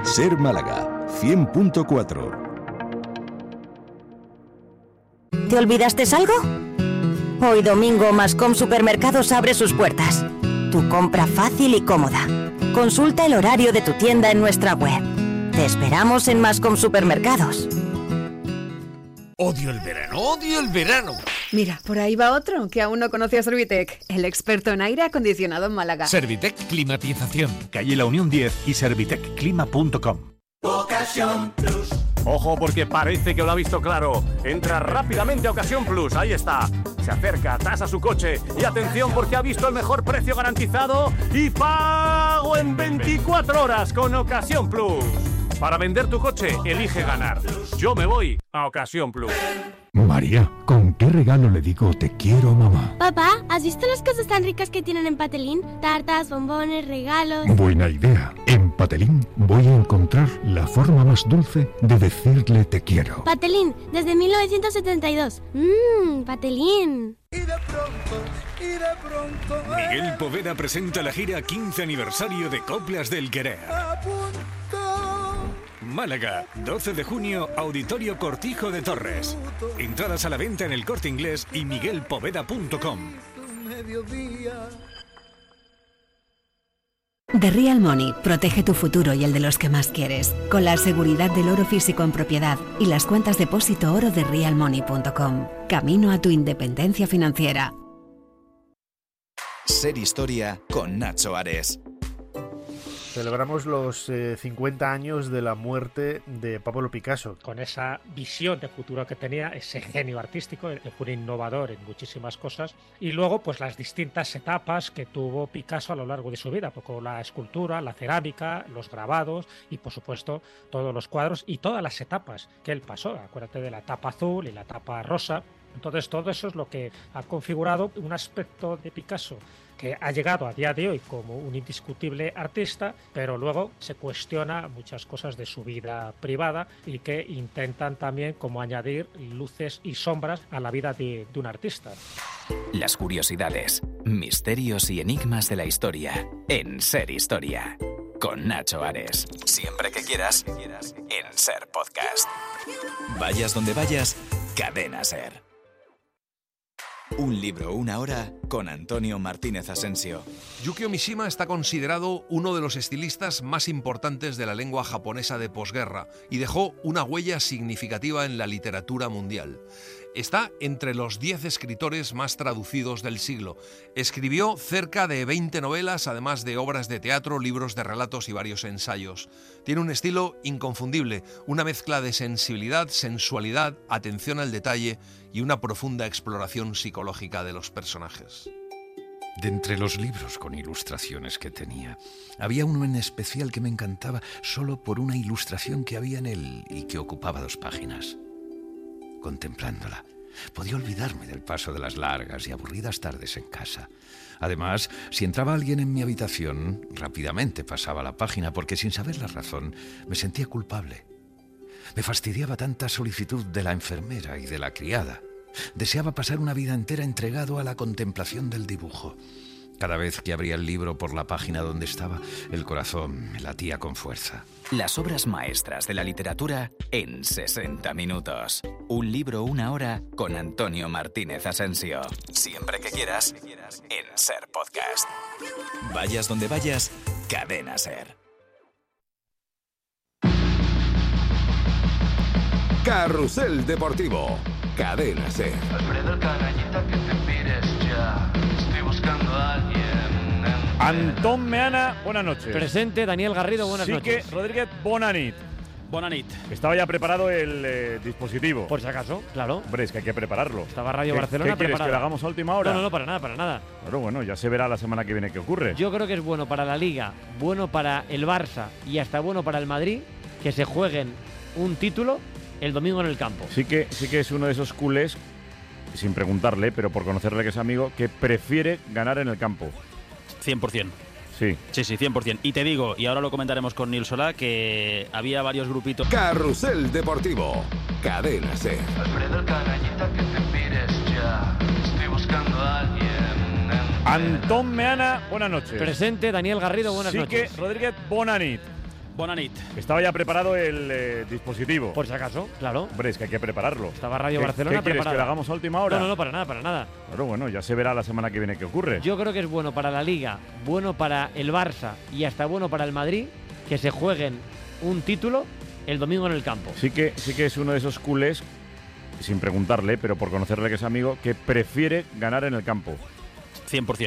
Ser Málaga 100.4. ¿Te olvidaste algo? Hoy domingo Mascom Supermercados abre sus puertas. Tu compra fácil y cómoda. Consulta el horario de tu tienda en nuestra web. Te esperamos en Mascom Supermercados. Odio el verano, odio el verano. Mira, por ahí va otro que aún no conoce a Servitec, el experto en aire acondicionado en Málaga. Servitec Climatización. Calle La Unión 10 y servitecklima.com. Ocasión Plus. Ojo, porque parece que lo ha visto claro. Entra rápidamente a Ocasión Plus, ahí está. Se acerca, tasa su coche y atención porque ha visto el mejor precio garantizado y pago en 24 horas con Ocasión Plus. Para vender tu coche, elige ganar. Yo me voy a Ocasión Plus. María, ¿con qué regalo le digo te quiero, mamá? Papá, ¿has visto las cosas tan ricas que tienen en Patelín? Tartas, bombones, regalos... Buena idea. En Patelín voy a encontrar la forma más dulce de decirle te quiero. Patelín, desde 1972. Patelín. Y de pronto... Miguel Poveda presenta la gira 15 aniversario de Coplas del Querer. Málaga, 12 de junio, Auditorio Cortijo de Torres. Entradas a la venta en El Corte Inglés y miguelpoveda.com. The Real Money protege tu futuro y el de los que más quieres, con la seguridad del oro físico en propiedad y las cuentas depósito oro de realmoney.com. Camino a tu independencia financiera. Ser Historia con Nacho Ares. Celebramos los 50 años de la muerte de Pablo Picasso. Con esa visión de futuro que tenía, ese genio artístico, fue un innovador en muchísimas cosas. Y luego, pues las distintas etapas que tuvo Picasso a lo largo de su vida, poco la escultura, la cerámica, los grabados y, por supuesto, todos los cuadros y todas las etapas que él pasó. Acuérdate de la etapa azul y la etapa rosa. Entonces, todo eso es lo que ha configurado un aspecto de Picasso que ha llegado a día de hoy como un indiscutible artista, pero luego se cuestiona muchas cosas de su vida privada y que intentan también como añadir luces y sombras a la vida de un artista. Las curiosidades, misterios y enigmas de la historia en Ser Historia. Con Nacho Ares. Siempre que quieras, en Ser Podcast. Vayas donde vayas, Cadena Ser. Un libro, una hora, con Antonio Martínez Asensio. Yukio Mishima está considerado uno de los estilistas más importantes de la lengua japonesa de posguerra y dejó una huella significativa en la literatura mundial. Está entre los 10 escritores más traducidos del siglo. Escribió cerca de 20 novelas, además de obras de teatro, libros de relatos y varios ensayos. Tiene un estilo inconfundible, una mezcla de sensibilidad, sensualidad, atención al detalle y una profunda exploración psicológica de los personajes. De entre los libros con ilustraciones que tenía, había uno en especial que me encantaba solo por una ilustración que había en él y que ocupaba 2 páginas. Contemplándola, podía olvidarme del paso de las largas y aburridas tardes en casa. Además, si entraba alguien en mi habitación, rápidamente pasaba la página porque, sin saber la razón, me sentía culpable. Me fastidiaba tanta solicitud de la enfermera y de la criada. Deseaba pasar una vida entera entregado a la contemplación del dibujo. Cada vez que abría el libro por la página donde estaba, el corazón me latía con fuerza. Las obras maestras de la literatura en 60 minutos. Un libro, una hora, con Antonio Martínez Asensio. Siempre que quieras, en Ser Podcast. Vayas donde vayas, Cadena Ser. Carrusel Deportivo. Cadena Ser. Alfredo Canallita, que te pires ya. Estoy buscando a alguien. Antón Meana, buenas noches. Presente, Daniel Garrido, buenas noches. Sique Rodríguez, bonanit. Bonanit. Estaba ya preparado el dispositivo. Por si acaso, claro. Hombre, es que hay que prepararlo. Estaba Radio Barcelona ¿Qué quieres, preparada. que lo hagamos a última hora? No, para nada. Claro, bueno, ya se verá la semana que viene qué ocurre. Yo creo que es bueno para la Liga, bueno para el Barça y hasta bueno para el Madrid que se jueguen un título el domingo en el campo. Sí que es uno de esos culés, sin preguntarle, pero por conocerle que es amigo, que prefiere ganar en el campo. 100%. Sí. Sí, 100%. Y te digo, y ahora lo comentaremos con Nil Solá, que había varios grupitos. Carrusel Deportivo. Cadena Ser. Alfredo Canallita, que te pires ya. Estoy buscando a alguien. Antón Meana, buenas noches. Presente, Daniel Garrido, buenas noches. Sique Rodríguez, bonanit. Bonanit. Estaba ya preparado el dispositivo. Por si acaso, claro. Hombre, es que hay que prepararlo. Estaba Radio Barcelona ¿Qué quieres, preparada. que lo hagamos a última hora? No, para nada, para nada. Claro, bueno, ya se verá la semana que viene qué ocurre. Yo creo que es bueno para la Liga, bueno para el Barça y hasta bueno para el Madrid que se jueguen un título el domingo en el campo. Sí que es uno de esos culés, sin preguntarle, pero por conocerle que es amigo, que prefiere ganar en el campo. 100%.